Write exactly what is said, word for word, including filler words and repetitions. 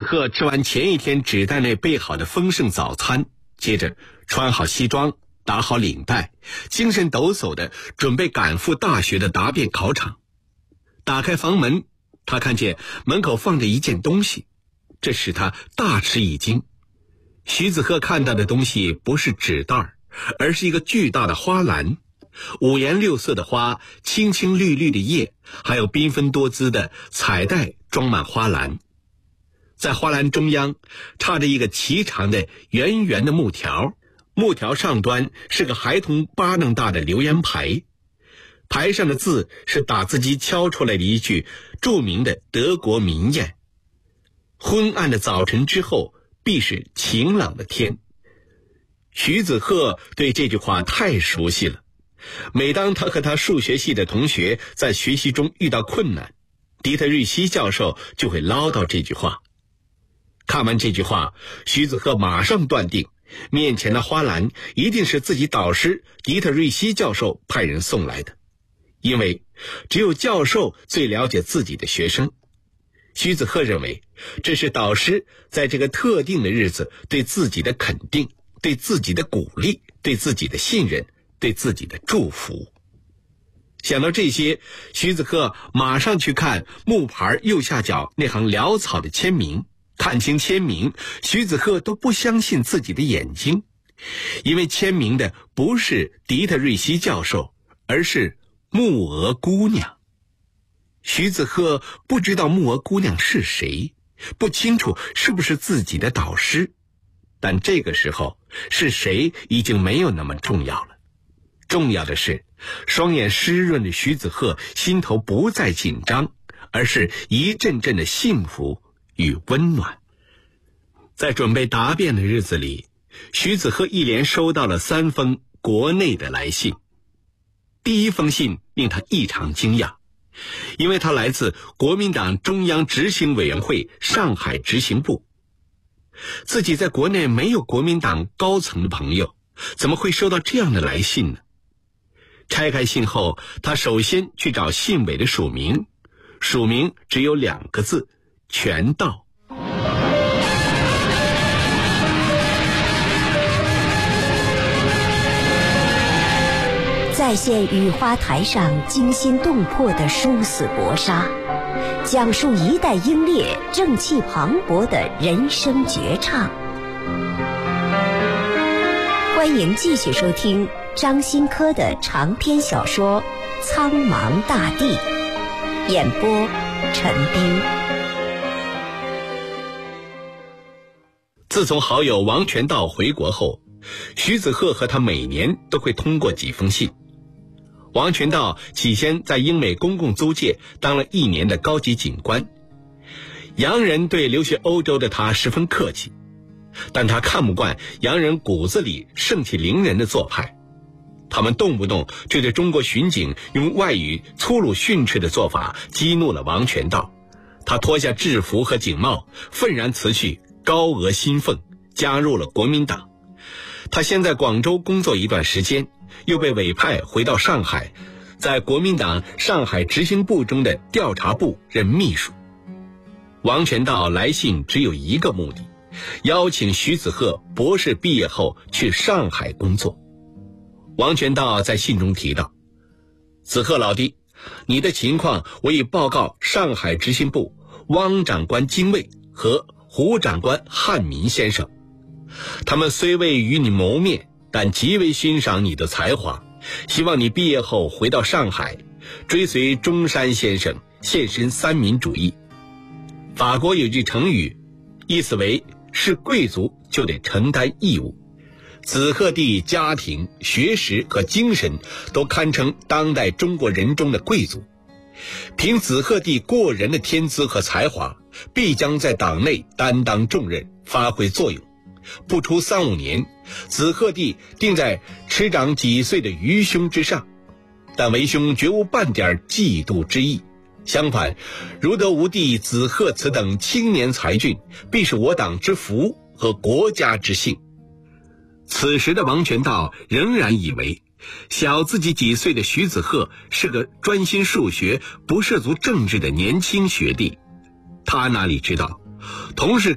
鹤吃完前一天纸袋内备好的丰盛早餐，接着穿好西装，打好领带，精神抖擞地准备赶赴大学的答辩考场。打开房门，他看见门口放着一件东西，这使他大吃一惊。徐子鹤看到的东西不是纸袋，而是一个巨大的花篮，五颜六色的花，青青绿绿的叶，还有缤纷多姿的彩带装满花篮。在花篮中央插着一个齐长的圆圆的木条，木条上端是个孩童巴掌大的留言牌，牌上的字是打字机敲出来的一句著名的德国民谚：昏暗的早晨之后必是晴朗的天。徐子鹤对这句话太熟悉了，每当他和他数学系的同学在学习中遇到困难，迪特瑞希教授就会唠叨这句话。看完这句话，徐子鹤马上断定面前的花篮一定是自己导师迪特瑞希教授派人送来的，因为只有教授最了解自己的学生。徐子鹤认为这是导师在这个特定的日子对自己的肯定，对自己的鼓励，对自己的信任，对自己的祝福。想到这些，徐子鹤马上去看木牌右下角那行潦草的签名。看清签名，徐子鹤都不相信自己的眼睛，因为签名的不是迪特瑞希教授，而是木鹅姑娘。徐子鹤不知道木鹅姑娘是谁，不清楚是不是自己的导师，但这个时候是谁已经没有那么重要了。重要的是，双眼湿润的徐子鹤心头不再紧张，而是一阵阵的幸福与温暖。在准备答辩的日子里，徐子鹤一连收到了三封国内的来信。第一封信令他异常惊讶，因为他来自国民党中央执行委员会上海执行部。自己在国内没有国民党高层的朋友，怎么会收到这样的来信呢？拆开信后，他首先去找信尾的署名，署名只有两个字：全到。 再现雨花台上惊心动魄的殊死搏杀，讲述一代英烈正气磅礴的人生绝唱。欢迎继续收听张新科的长篇小说《苍茫大地》，演播陈斌。 自从好友王全道回国后，徐子鹤和他每年都会通过几封信。王全道起先在英美公共租界当了一年的高级警官，洋人对留学欧洲的他十分客气，但他看不惯洋人骨子里盛气凌人的做派，他们动不动就对中国巡警用外语粗鲁训斥的做法激怒了王全道。他脱下制服和警帽，愤然辞去高额薪俸，加入了国民党。他先在广州工作一段时间，又被委派回到上海，在国民党上海执行部中的调查部任秘书。王全道来信只有一个目的，邀请徐子鹤博士毕业后去上海工作。王全道在信中提到：子鹤老弟，你的情况我已报告上海执行部汪长官精卫和胡长官汉民先生，他们虽未与你谋面，但极为欣赏你的才华，希望你毕业后回到上海，追随中山先生，献身三民主义。法国有句成语，意思为是贵族就得承担义务。子鹤弟家庭、学识和精神都堪称当代中国人中的贵族，凭子鹤弟过人的天资和才华，必将在党内担当重任，发挥作用。不出三五年，子鹤弟定在吃长几岁的愚兄之上，但为兄绝无半点嫉妒之意。相反，如得无弟子鹤此等青年才俊，必是我党之福和国家之幸。此时的王全道仍然以为小自己几岁的徐子鹤是个专心数学、不涉足政治的年轻学弟，他哪里知道，同是